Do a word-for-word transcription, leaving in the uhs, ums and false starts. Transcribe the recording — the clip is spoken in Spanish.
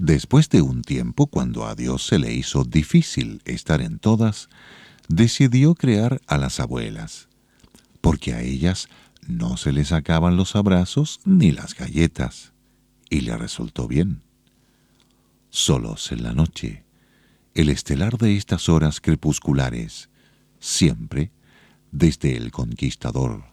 Después de un tiempo, cuando a Dios se le hizo difícil estar en todas, decidió crear a las abuelas, porque a ellas no se les sacaban los abrazos ni las galletas, y le resultó bien. Solos en la noche, el estelar de estas horas crepusculares, siempre, desde el conquistador